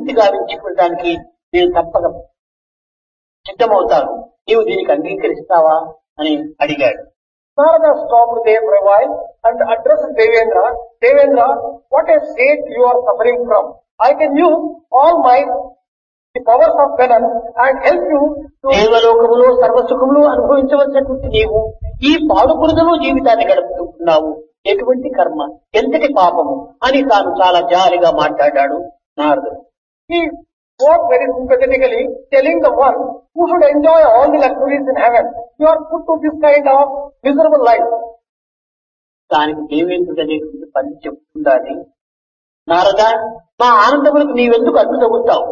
విముక్తి గావించుకోవడానికి నేను తప్పక సిద్ధమవుతాను, నీవు దీనికి అంగీకరిస్తావా అని అడిగాడు. Narada stopped there for a while and addressed Devendra. Devendra, what a state you are suffering from. I can use all the powers of penance and help you to... దేవలోకములో సర్వసుఖములు అనుభవించవలసినటువంటి నీవు ఈ పాడుపురుదలో జీవితాన్ని గడుపుతున్నావు. ఎటువంటి కర్మ, ఎంతటి పాపము అని తాను చాలా జాలిగా మాట్లాడాడు నారదుడు. He spoke very sympathetically, telling the one who should enjoy all the luxuries in heaven, you are put to this kind of miserable life. దానికి దేవేంద్రుడు అనేటువంటి పని చెప్తుండాలి. నారద, మా ఆనందములకు నీవెందుకు అడ్డు తగులుతావు?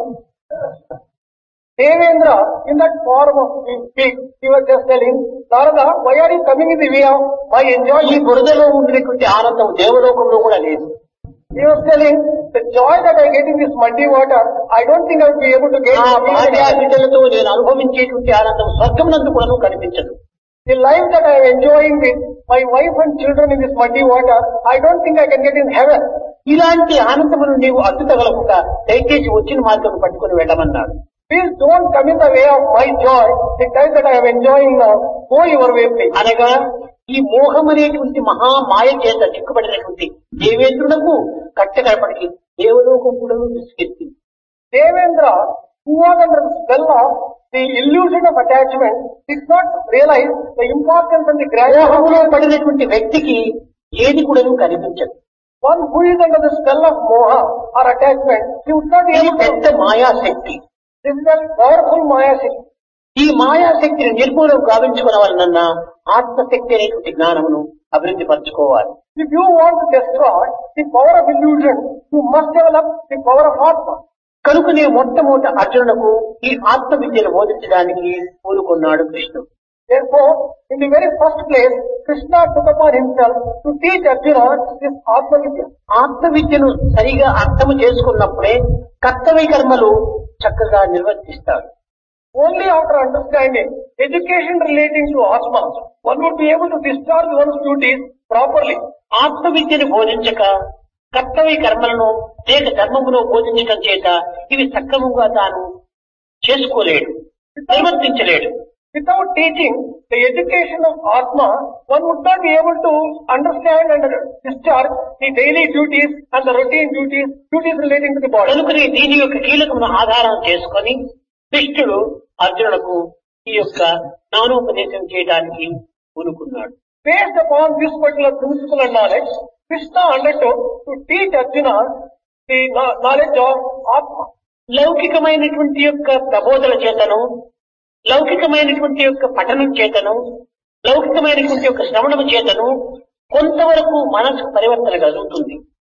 Devendra, in that form of speech, he was just telling, Narada, why are you coming in the way of my ఈ enjoyment? బురదలో ఉండేటువంటి ఆనందం దేవలోకంలో కూడా లేదు. He was telling, the joy that I get in this muddy water, I don't think I will be able to get ఆ it. భార్యా బిడ్డలతో నేను అనుభవించేటువంటి ఆనందం స్వర్గమునందు కూడా కనిపించదు. The life that I am enjoying with my wife and children in this muddy water, I don't think I can get in heaven. ఇలాంటి ఆనందమును నీవు అడ్డు తగలకుండా దయచేసి వచ్చిన మార్గం పట్టుకుని వెళ్ళమన్నాడు. Please don't come in the way of my joy, the time that I am enjoying now. Go your way, please. అనగా ఈ మోహం అనేటువంటి మహామాయ చేత చిక్కుబడినటువంటి దేవేంద్రునకు కట్టగడపడికి దేవలోకం కూడా విసిగెత్తింది. Devendra, who was under the spell of the illusion of attachment, did not realize the importance and the మోహములో gravity. పడినటువంటి వ్యక్తికి ఏది కూడా కనిపించదు. One who is under the spell of moha or attachment, he would not be ఇది able to. పెద్ద మాయాశక్తి. This is a powerful maya shakti. ఈ మాయాశక్తిని నిర్మూలం గావించుకునవలనన్న ఆత్మశక్తి అనేటువంటి జ్ఞానమును అభివృద్ధి పరచుకోవాలి. If you want to destroy the power of illusion, you must develop the power of Atma. కనుకనే మొట్టమొదట అర్జునునకు ఈ ఆత్మ విద్యను బోధించడానికి పూనుకున్నాడు కృష్ణుడు. Therefore, in the very first place, Krishna took upon himself to teach Arjuna this Atma Vidya. ఆత్మ విద్యను సరిగా అర్థము చేసుకున్నప్పుడే కర్తవ్య కర్మలు చక్కగా నిర్వర్తిస్తాడు. Only after understanding education relating to Atma, one would be able to discharge one's duties properly. ఆత్మ విద్యను బోధించక కర్తవ్య కర్మలను లేక ధర్మమును బోధించడం చేత ఇవి సక్రమంగా తాను చేసుకోలేడు, నిర్వర్తించలేడు. Without teaching the education of Atma, one would not be able to understand and discharge the daily duties and the routine duties relating to the body. కనుకనే దీని యొక్క కీలకమును ఆధారం చేసుకొని కృష్ణుడు అర్జునులకు ఈ యొక్క జ్ఞానోపదేశం చేయడానికి పూనుకున్నాడు. Based upon this particular principle and knowledge, Krishna undertook to teach Arjuna the knowledge of Atma. లౌకికమైనటువంటి యొక్క ప్రబోధన చేతను, లౌకికమైనటువంటి యొక్క పఠనం చేతను, లౌకికమైనటువంటి యొక్క శ్రవణము చేతను కొంతవరకు మనసు పరివర్తన కలుగుతుంది.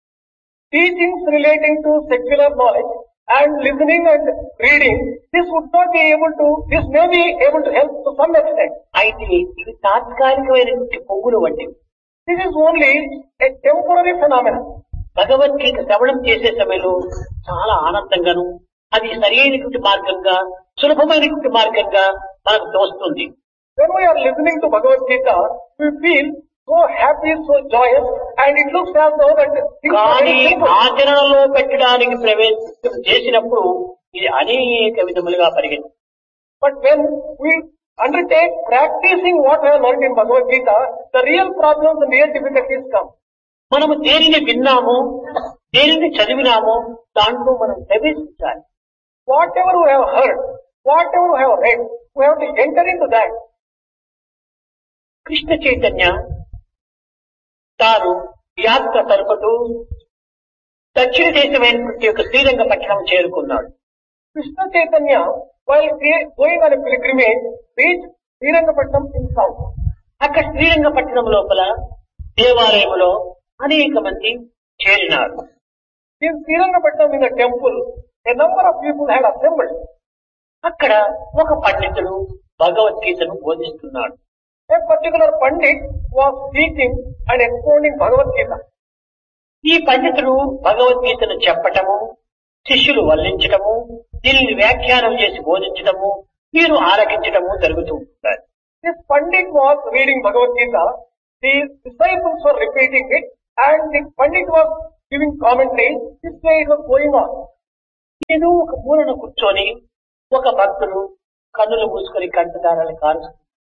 Teachings relating to secular knowledge and listening and reading, this may be able to help to some extent. అయితే ఇవి తాత్కాలికమైనటువంటి పొంగులు వంటివి. This is only a temporary phenomenon. Bhagavad Gita శ్రవణం చేసే సమయంలో చాలా ఆనందంగాను, అది సరైనటువంటి మార్గంగా, సులభమైనటువంటి మార్గంగా మనకు తోస్తుంది. When we are listening to Bhagavad Gita, we feel so happy, so joyous, and it looks as though that things are కానీ very simple. ఆచరణలో పెట్టడానికి ప్రవేశం చేసినప్పుడు ఇది అనేక విధములుగా పరిగెత్తి. But when we undertake practicing what we have learned in Bhagavad Gita, the real problems and real difficulties come. మనము దేనిని విన్నామో, దేనిని చదివినామో దాంట్లో మనం ప్రవేశించాలి. Whatever we have heard, whatever we have read, we have to enter into that. Krishna Chaitanya తాను యాత్ర తరుపుతూ దక్షిణ దేశమైనటువంటి యొక్క శ్రీరంగపట్నం చేరుకున్నాడు. Krishna Chaitanya, while going on a pilgrimage, reached Srirangapatnam in south. అక్కడ శ్రీరంగపట్నం లోపల దేవాలయంలో అనేక మంది చేరినారు. In Srirangapatnam in the temple, a number of people had assembled. అక్కడ ఒక పండితుడు భగవద్గీతను బోధిస్తున్నాడు. A particular Pandit was speaking and expounding Bhagavad Gita. ఈ పండితుడు భగవద్గీతను చెప్పటము, శిష్యులు వల్లించటము, దీనిని వ్యాఖ్యానం చేసి బోధించటము, వీరు ఆలకించటము జరుగుతూ ఉంటారు. This Pandit was reading Bhagavad Gita, the disciples were repeating it, and the Pandit was giving commentary. This way it was going on. ఏదో ఒక మూలన కూర్చొని ఒక భక్తుడు కన్నులు మూసుకొని కంటదారాలు car.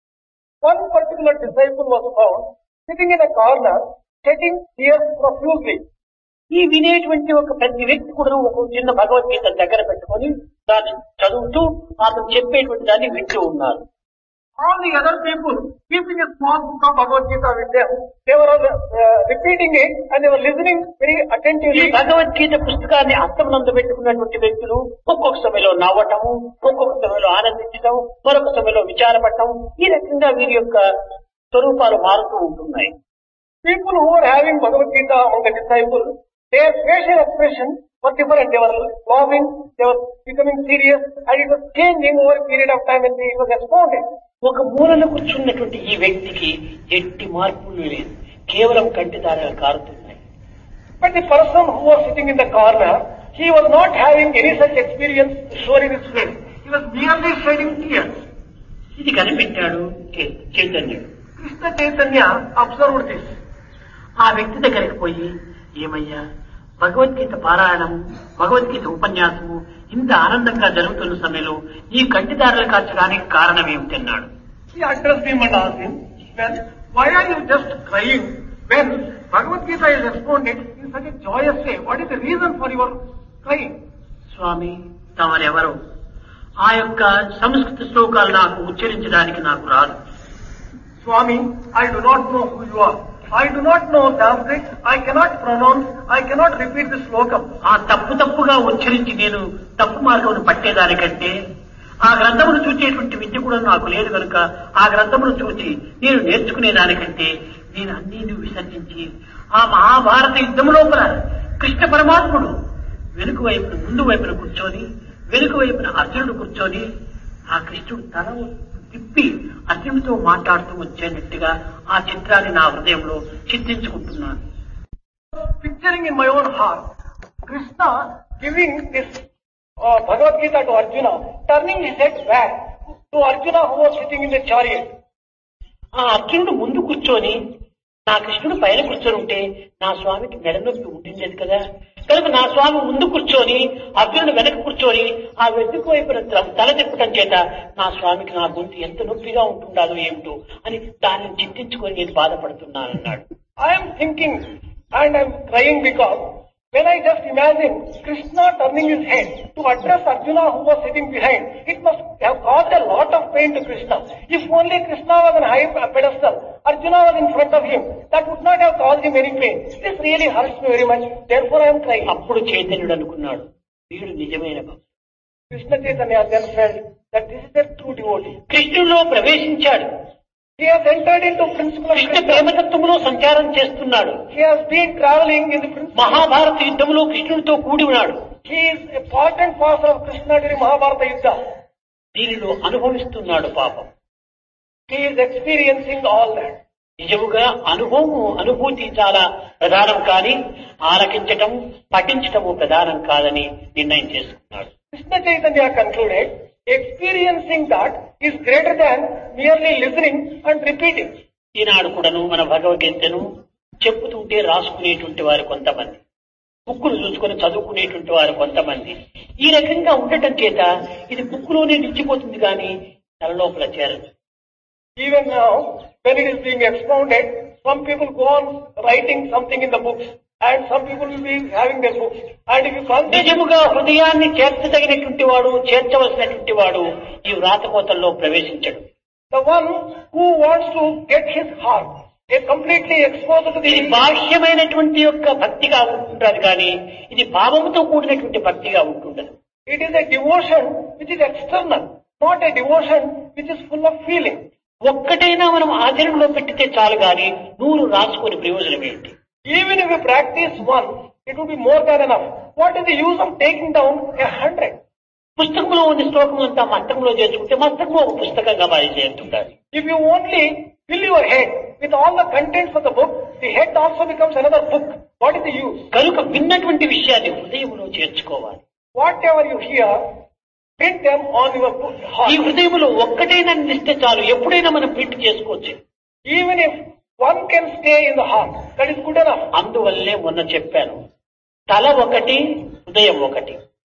One particular disciple was found sitting in a corner, shedding tears profusely. ఈ వినేటువంటి ఒక ప్రతి వ్యక్తి కూడా ఒక చిన్న భగవద్గీత దగ్గర పెట్టుకొని దాన్ని చదువుతూ అతను చెప్పేటువంటి దాన్ని వింటూ ఉన్నారు. All the other people, keeping a small book of Bhagavad Gita with them, they were repeating it and they were listening very ఈ attentively. భగవద్గీత పుస్తకాన్ని అర్థమునందు పెట్టుకున్నటువంటి వ్యక్తులు ఒక్కొక్క సమయంలో నవ్వటము, ఒక్కొక్క సమయంలో ఆనందించటం, మరొక సమయంలో విచారపడటం, ఈ రకంగా వీరి యొక్క స్వరూపాలు మారుతూ ఉంటున్నాయి. People who were having Bhagavad Gita among the disciples, their facial expression was different. They were laughing, they were becoming serious, and it was changing over a period of time when it was expounded. ఒక మూలన కూర్చున్నటువంటి ఈ వ్యక్తికి ఎట్టి మార్పులు లేదు, కేవలం కంటిదారాలు కారుతున్నాయి. But the person who was sitting in the corner, he was not having any such experience shown in his face. He was merely shedding tears. ఇది కనిపెట్టాడు చైతన్యుడు. Krishna Chaitanya observed this. ఆ వ్యక్తి దగ్గరికి పోయి, ఏమయ్యా భగవద్గీత పారాయణం, భగవద్గీత ఉపన్యాసము ఇంత ఆనందంగా జరుగుతున్న సమయంలో ఈ కంటిదారులు కార్చడానికి కారణం ఏమిటన్నాడు. He addressed him and asked him, well, why are you just crying when Bhagavad Gita is expounded in such a joyous way? What is the reason for your crying? స్వామి తమరెవరు? ఆ యొక్క సంస్కృత శ్లోకాలు నాకు ఉచ్చరించడానికి నాకు రాదు. Swami, I do not know who you are. I do not know Sanskrit. I cannot pronounce. I cannot repeat this slokam. ఆ తప్పుగా ఉచ్చరించి నేను తప్పు మార్గమును పట్టేదానికంటే ఆ గ్రంథమును చూచేటువంటి విద్య కూడా నాకు లేదు కనుక ఆ గ్రంథమును చూచి నేను నేర్చుకునేదానికంటే నేను అన్నీ విసర్జించి ఆ మహాభారత యుద్ధము లోపల కృష్ణ పరమాత్ముడు వెనుక వైపున ముందు వైపున కూర్చొని, వెనుక వైపున అర్జునుడు కూర్చొని ఆ కృష్ణుడు తల తిప్పి అర్జునుడితో మాట్లాడుతూ వచ్చేటట్టుగా ఆ చిత్రాన్ని నా హృదయంలో చిత్రించుకుంటున్నాను. Picturing in my own heart, Krishna giving this Bhagavad Gita to Arjuna, turning his head back to Arjuna who was sitting in the chariot. ఆ అర్జునుడు ముందు కూర్చొని నా కృష్ణుడు పైన కూర్చొని ఉంటే నా స్వామికి మెడ నొప్పి ఉండింది కదా, కనుక నా స్వామి ముందు కూర్చొని అర్జునుడు వెనక కూర్చొని ఆ వెనుక వైపున తల తిప్పటం చేత నా స్వామికి నా గొంతు ఎంత నొప్పిగా ఉంటుండాలో ఏమిటో అని దానిని చింతించుకొని నేను బాధపడుతున్నానన్నాడు. I am thinking and I am crying because when I just imagine Krishna turning his head to address Arjuna who was sitting behind, it must have caused a lot of pain to Krishna. If only Krishna was on a high pedestal, Arjuna was in front of him, that would not have caused him any pain. This really hurts me very much, therefore I am crying. అప్పుడు చైతన్యుడు అనుకున్నాడు, వీడు నిజమైన భక్తుడు. Krishna Chaitanya then felt that this is a true devotee. కృష్ణుడిలో ప్రవేశించాడు. He has entered into principle of Krishna Krishna. ప్రేమతత్వంలో సంచారం చేస్తున్నాడు. He has been traveling in the principle. Mahabharata యుద్ధంలో కృష్ణుడితో కూడి ఉన్నాడు. He is a part and parcel of Krishna during Mahabharata Yuddha. దీనిలో అనుభవిస్తున్నాడు పాపం. He is experiencing all that. నిజముగా అనుభూతి చాలా ప్రధానం కానీ ఆలకించటం, పఠించటము ప్రధానం కాదని నిర్ణయం చేసుకున్నాడు. Krishna Chaitanya concluded, experiencing that is greater than merely listening and repeating. ఈనాడు కూడాను మన భగవద్గీతను చెప్పుతుంటే రాసుకునేటువంటి వారు కొంతమంది, బుక్కులు చూసుకొని చదువుకునేటువంటి వారు కొంతమంది. ఈ రకంగా ఉండటం చేత ఇది బుక్కులోనే నిలిచిపోతుంది కానీ తన లోపల చేరదు. Even now, when it is being expounded, some people go on writing something in the books, and some people will be having their books. And if you concentrate, నిజముగా హృదయాన్ని చేర్చదగినటువంటి వాడు, చేర్చవలసినటువంటి వాడు ఈ వ్రాతకోతల్లో ప్రవేశించడు. the one who wants to get his heart is completely exposed to ఇది the బాహ్యమైనటువంటి యొక్క భక్తిగా ఉంటుంటారు కానీ ఇది భావముతో కూడినటువంటి భక్తిగా ఉంటుండదు. it is a devotion which is external, not a devotion which is full of feeling. ఒక్కటైనా మనం ఆచరణలో పెట్టితే చాలు గాని 100 రాసుకొని ప్రయోజనం ఏంటి? Even if you practice one, it would be more than enough. What is the use of taking down 100? పుస్తకంలో ఉన్న శ్లోకం అంతా మస్తకంలో చేర్చుకుంటే మస్తకం ఒక పుస్తకంగా చేస్తుంటారు. If you only fill your head with all the contents of the book, the head also becomes another book. What is the use? కనుక విన్నటువంటి విషయాన్ని హృదయంలో చేర్చుకోవాలి. Whatever you hear, print them on your book, ఈ heart. హృదయంలో ఒక్కటైనా నిలిస్తే చాలు, ఎప్పుడైనా మనం ప్రింట్ చేసుకోవచ్చు. Even if one can stay in the heart, that is good enough. అందువల్లే మొన్న చెప్పాను, తల ఒకటి, హృదయం ఒకటి.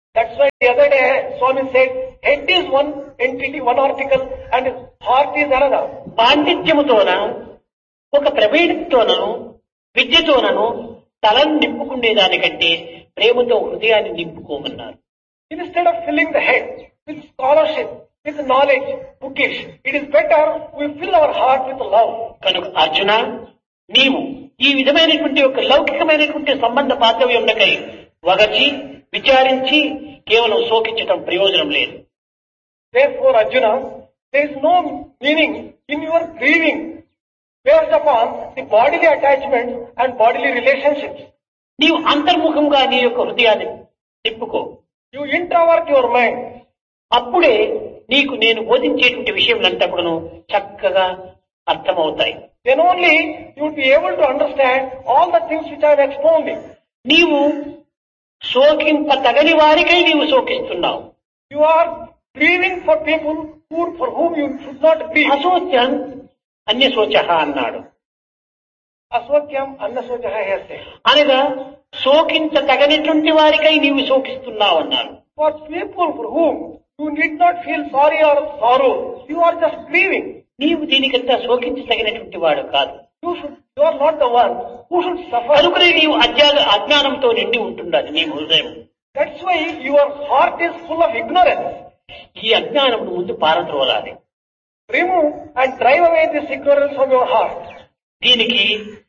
That's why the other day Swami said, head is one entity, one article, and heart is another. పాండిత్యముతోన ఒక ప్రవీణతోనను విద్యతోనను తలను నింపుకునేదానికంటే ప్రేమతో హృదయాన్ని నింపుకోమన్నారు. Instead of filling the head with scholarship, with knowledge, bookish, it is better we fill our heart with love. కనుక అర్జున, నీవు ఈ విధమైనటువంటి ఒక లౌకికమైనటువంటి సంబంధ బాంధవ్యంకై వగచి విచారించి కేవలం శోకించటం ప్రయోజనం లేదు. Therefore, Arjuna, there is no meaning in your grieving based upon the bodily attachments and bodily relationships. నీవు అంతర్ముఖంగా నీ యొక్క హృదయాన్ని తిప్పుకో. You introvert your mind. అప్పుడే నీకు నేను బోధించేటువంటి విషయములంతా కూడాను చక్కగా అర్థమవుతాయి. Then only you will be able to understand all the things which I am expounding. నీవు శోకింప తగని వారికై నీవు శోకిస్తున్నావు. You are grieving for people for whom you should not grieve. అశోచ్యం అన్యశోచః అన్నాడు. Aswakyam annaswajaha has said. అనగా శోకించ తగనిటువంటి వారికై నీవు శోకిస్తున్నావు అన్నాడు. For people for whom you need not feel sorry or sorrow, you are just grieving. నీవు దీనికంతా శోకించ తగినటువంటి వాడు కాదు. You are not the one who should suffer. కనుకనే నీవు అజ్ఞానంతో నిండి ఉంటుండాలి నీ హృదయం. That's why your heart is full of ignorance. ఈ అజ్ఞానం ముందు పారద్రోలాలి. Remove and drive away this ignorance from your heart. దీనికి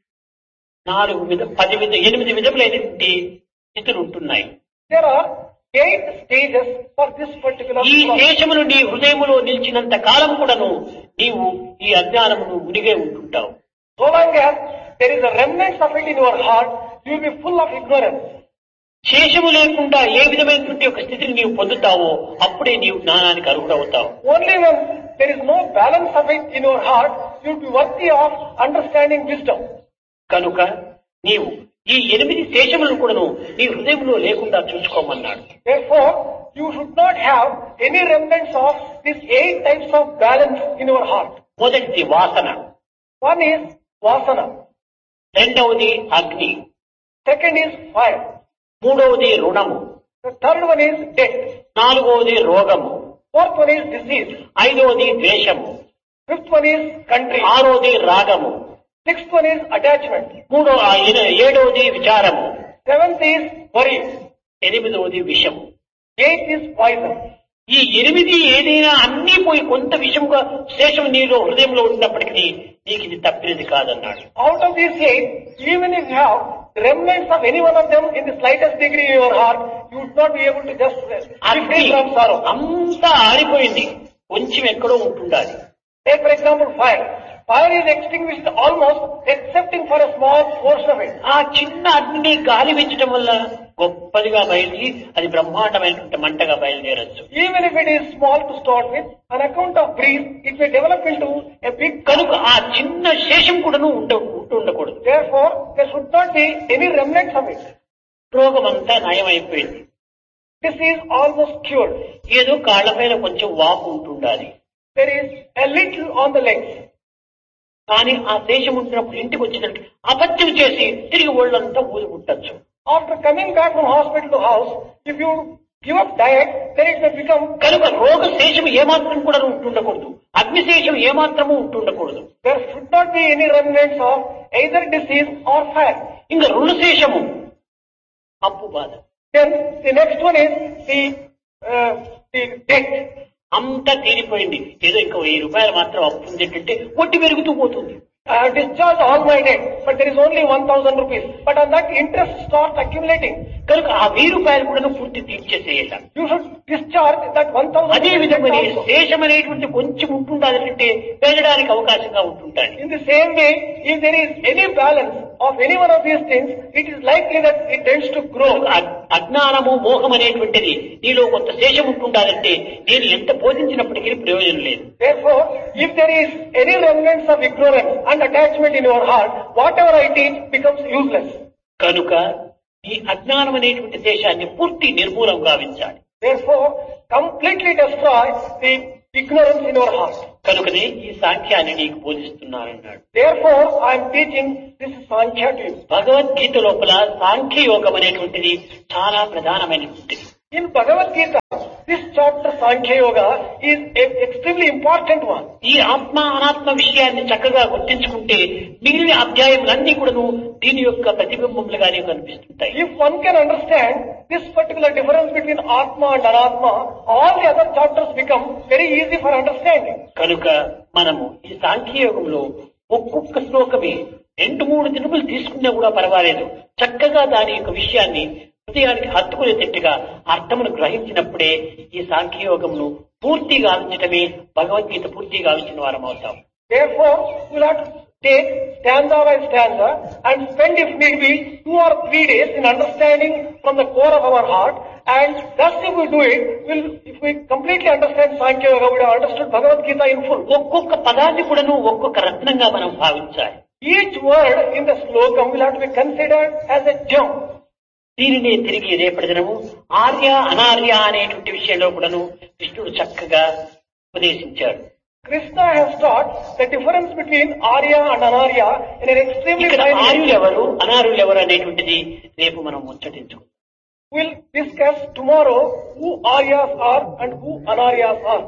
8 విధములైనటువంటి స్థితులు ఉంటున్నాయి. There are 8 stages for this particular ఈ process. శేషమును నీ హృదయములో నిలిచినంత కాలం కూడాను నీవు ఈ అజ్ఞానమును మునిగే ఉంటుంటావు. So long as there is a remnant of it in your heart, you will be full of ignorance. శేషము లేకుండా ఏ విధమైనటువంటి ఒక స్థితిని నీవు పొందుతావో అప్పుడే నీవు జ్ఞానానికి అర్హుడవుతావు. Only when there is no balance of it in your heart, you will be worthy of understanding wisdom. కనుక నీవు ఈ 8 శేషములను కూడాను నీ హృదయంలో లేకుండా చూసుకోమన్నాడు. Therefore, you should not have any remnants of these 8 types of balance in your heart. మొదటిది వాసన, One is vasana. రెండవది అగ్ని, Second is fire. మూడవది రుణము, The third one is death. నాలుగవది రోగము, Fourth one is disease. ఐదవది ద్వేషము, Fifth one is country. ఆరోది రాగము, Sixth one is attachment. ఏడవది విచారము, Seventh is worry. ఎనిమిదవది విషము. Eighth is poison. ఈ 8 ఏదైనా అన్నీ పోయి కొంత విషముగా శేషం నీలో హృదయంలో ఉన్నప్పటికీ నీకు ఇది తప్పినది కాదన్నాడు. Out of these 8, even if you have remnants of any one of them in the slightest degree in your heart, you would not be able to just be free from sorrow. అంతా ఆరిపోయింది, కొంచెం ఎక్కడో ఉంటుండాలి. Take for example fire. Fire is extinguished almost excepting for a small portion of it. ఆ చిన్న అగ్నిని గాలి పెంచడం వల్ల గొప్పదిగా బయలుదేరి అది బ్రహ్మాండమైనటువంటి మంటగా బయలుదేరచ్చు. Even if it is small to start with, on account of breeze, it may develop into a big. కనుక ఆ చిన్న శేషం కూడాను ఉండకూడదు. Therefore, there should not be any remnants of it. రోగమంతా నయమైపోయింది, This is almost cured. ఏదో కాళ్లపైన కొంచెం వాపు ఉంటుండాలి. There is a little on the legs. కానీ ఆ శేషం ఉంటున్నప్పుడు ఇంటికి వచ్చినట్టు అపత్యం చేసి తిరిగి ఒళ్ళంతా ఊది పుట్టచ్చు. After coming back from hospital to house, if you give up diet, then it may become. కనుక రోగ శేషం ఏమాత్రం కూడా ఉంటుండకూడదు, అగ్ని శేషం ఏమాత్రము ఉంటుండకూడదు. There should not be any remnants of either disease or fire. ఇంకా రుణ శేషము అప్పు బాధ. Then the next one is the debt. అంతా తీరిపోయింది, ఏదో ఇంకా 1000 రూపాయలు మాత్రం అప్పు ఉంది అంటే వడ్డీ పెరుగుతూ పోతుంది. I have discharged all my debt, but there is only 1,000 rupees. But on that interest starts accumulating. కనుక ఆ 1000 రూపాయలు కూడా పూర్తి తీర్చేసేయాలి. You should discharge that 1,000 అదే rupees విధంగా also. శేషం అనేటువంటి కొంచెం ఉంటుండాలంటే పెరగడానికి అవకాశంగా ఉంటుంటాయి. In the same way, if there is any balance of any one of these things, it is likely that it tends to grow. అజ్ఞానము మోహం అనేటువంటిది నీలో కొంత శేషం ఉంటుండాలంటే నేను ఎంత బోధించినప్పటికీ ప్రయోజనం లేదు. Therefore, if there is any remnants of ignorance and attachment in your heart, whatever I teach becomes useless. కనుక ఈ అజ్ఞానం అనేటువంటి శేషాన్ని పూర్తి నిర్మూలం గావించాలి. Therefore, completely destroy the ignorance in your heart. కనుకనే ఈ సాంఖ్యాన్ని నీకు బోధిస్తున్నానన్నాడు. Therefore, I am teaching this Sankhya to you. Bhagavad Gita లోపల సాంఖ్య యోగం అనేటువంటిది చాలా ప్రధానమైనటువంటిది. In Bhagavad Gita, this chapter Sankhya Yoga is an extremely important one. ఈ ఆత్మ అనాత్మ విషయాన్ని చక్కగా గుర్తించుకుంటే మిగిలిన అధ్యాయములన్నీ కూడాను దీని యొక్క ప్రతిబింబములుగానే కనిపిస్తుంటాయి. If one can understand this particular difference between Atma and Anatma, all the other chapters become very easy for understanding. కనుక మనము ఈ సాంఖ్యయోగంలో ఒక్కొక్క శ్లోకమే 2-3 దినములు తీసుకున్నా కూడా పర్వాలేదు. చక్కగా దాని యొక్క విషయాన్ని హృదయానికి హత్తుకునేటట్టుగా అర్థమును గ్రహించినప్పుడే ఈ సాంఖ్యయోగమును పూర్తిగా ఆలోచించడమే భగవద్గీత పూర్తిగా ఆలోచించిన వారం అవుతాం. Therefore, we will have to take stanza by stanza and spend if need be 2 or 3 days in understanding from the core of our heart. And thus if we do it, if we completely understand Sankhya Yoga, we have understood Bhagavad Gita in full. ఒక్కొక్క పదాన్ని కూడాను ఒక్కొక్క రత్నంగా మనం భావించాలి. Each word in the slokam will have to be considered as a gem. దీనినే తిరిగి రేపటి దినము ఆర్య అనార్య అనేటువంటి విషయంలో కూడాను కృష్ణుడు చక్కగా ఉపదేశించాడు. Krishna has taught the difference between Arya and Anarya in an extremely ఇక్కడ fine way. ఆర్యులెవరు అనార్యులెవరు అనేటువంటిది రేపు మనం ముచ్చటించుకుందాం. We'll discuss tomorrow who Aryas are and who Anaryas are.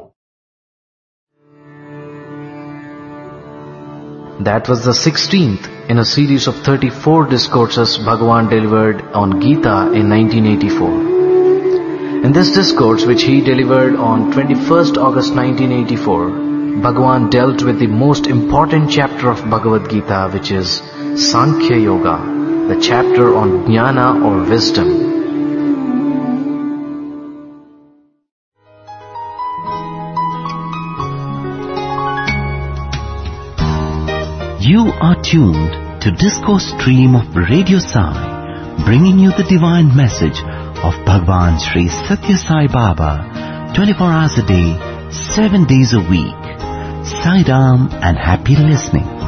That was the 16th in a series of 34 discourses Bhagavan delivered on Gita in 1984. In this discourse, which he delivered on 21st August 1984, Bhagavan dealt with the most important chapter of Bhagavad Gita, which is Sankhya Yoga, the chapter on Jnana or wisdom. You are tuned to Discourse Stream of Radio Sai, bringing you the divine message of Bhagwan Sri Satya Sai Baba, 24 hours a day, 7 days a week. Sai Ram and happy listening.